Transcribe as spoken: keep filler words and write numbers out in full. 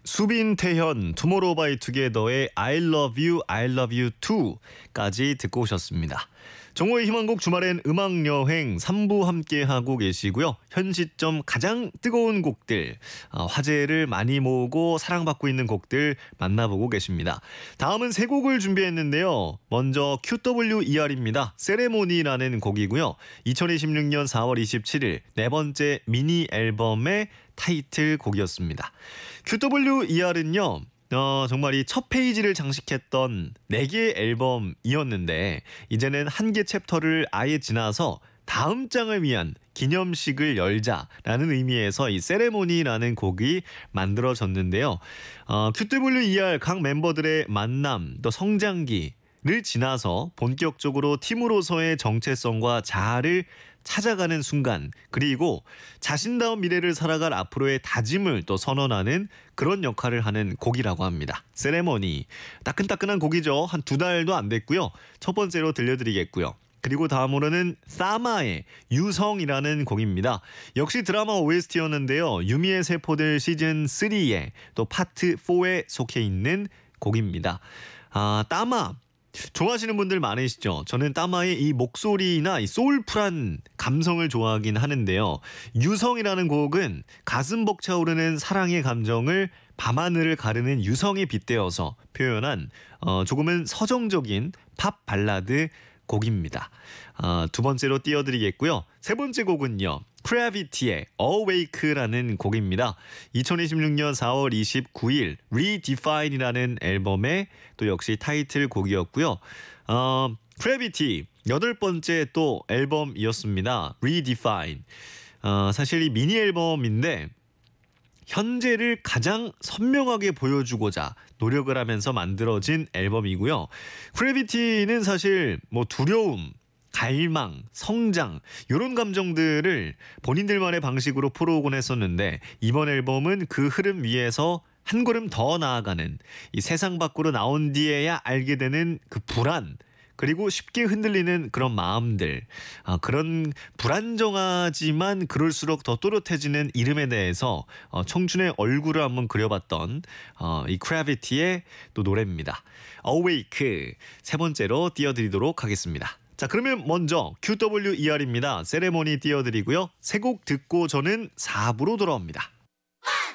수빈, 태현, 투모로우바이투게더의 I love you, I love you too까지 듣고 오셨습니다. 정오의 희망곡 주말엔 음악여행 삼 부 함께하고 계시고요. 현 시점 가장 뜨거운 곡들, 화제를 많이 모으고 사랑받고 있는 곡들 만나보고 계십니다. 다음은 세 곡을 준비했는데요. 먼저 큐더블유이알입니다. 세레모니라는 곡이고요. 이천이십육 년 사월 이십칠일 네 번째 미니 앨범의 타이틀곡이었습니다. 큐더블유이알은요. 어, 정말 이 첫 페이지를 장식했던 네 개의 앨범이었는데 이제는 한 개 챕터를 아예 지나서 다음 장을 위한 기념식을 열자라는 의미에서 이 세레모니라는 곡이 만들어졌는데요. 어, 큐더블유이알 각 멤버들의 만남 또 성장기를 지나서 본격적으로 팀으로서의 정체성과 자아를 찾아가는 순간, 그리고 자신다운 미래를 살아갈 앞으로의 다짐을 또 선언하는 그런 역할을 하는 곡이라고 합니다. 세레모니, 따끈따끈한 곡이죠. 한 두 달도 안 됐고요. 첫 번째로 들려드리겠고요. 그리고 다음으로는 사마의 유성이라는 곡입니다. 역시 드라마 오에스티였는데요. 유미의 세포들 시즌 쓰리에 또 파트 포에 속해 있는 곡입니다. 아, 따마. 좋아하시는 분들 많으시죠? 저는 따마의 이 목소리나 이 소울풀한 감성을 좋아하긴 하는데요. 유성이라는 곡은 가슴 벅차오르는 사랑의 감정을 밤하늘을 가르는 유성에 빗대어서 표현한 어, 조금은 서정적인 팝 발라드 곡입니다. 어, 두 번째로 띄워드리겠고요. 세 번째 곡은요. 크래비티의 Awake라는 곡입니다. 이천이십육 년 사월 이십구일 Redefine이라는 앨범의 또 역시 타이틀곡이었고요. 어, 크래비티 여덟 번째 또 앨범이었습니다. Redefine. 어, 사실 이 미니 앨범인데 현재를 가장 선명하게 보여주고자 노력을 하면서 만들어진 앨범이고요. 크래비티는 사실 뭐 두려움, 갈망, 성장 이런 감정들을 본인들만의 방식으로 풀어오곤 했었는데 이번 앨범은 그 흐름 위에서 한 걸음 더 나아가는 이 세상 밖으로 나온 뒤에야 알게 되는 그 불안, 그리고 쉽게 흔들리는 그런 마음들, 아, 그런 불안정하지만 그럴수록 더 또렷해지는 이름에 대해서 어, 청춘의 얼굴을 한번 그려봤던 어, 이 크래비티의 또 노래입니다. Awake 세 번째로 띄워드리도록 하겠습니다. 자, 그러면 먼저 큐더블유이알입니다. 세레모니 띄워드리고요. 세 곡 듣고 저는 사 부로 돌아옵니다.